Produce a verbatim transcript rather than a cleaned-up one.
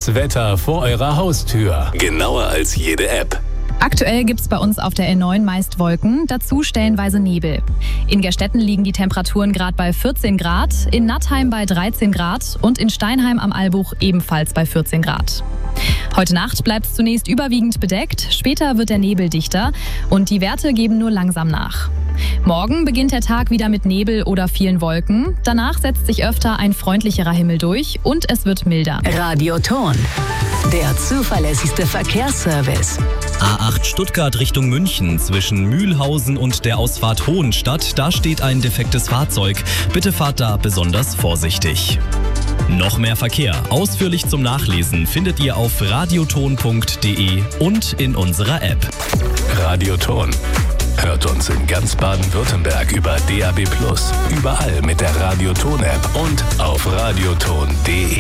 Das Wetter vor eurer Haustür. Genauer als jede App. Aktuell gibt's bei uns auf der L neun meist Wolken, dazu stellenweise Nebel. In Gerstetten liegen die Temperaturen gerade bei vierzehn Grad, in Nattheim bei dreizehn Grad und in Steinheim am Albuch ebenfalls bei vierzehn Grad. Heute Nacht bleibt es zunächst überwiegend bedeckt, später wird der Nebel dichter und die Werte geben nur langsam nach. Morgen beginnt der Tag wieder mit Nebel oder vielen Wolken. Danach setzt sich öfter ein freundlicherer Himmel durch und es wird milder. Radioton, der zuverlässigste Verkehrsservice. A acht Stuttgart Richtung München zwischen Mühlhausen und der Ausfahrt Hohenstadt. Da steht ein defektes Fahrzeug. Bitte fahrt da besonders vorsichtig. Noch mehr Verkehr, ausführlich zum Nachlesen, findet ihr auf radioton punkt de und in unserer App. Radioton. Hört uns in ganz Baden-Württemberg über D A B plus, überall mit der Radioton-App und auf radioton punkt de.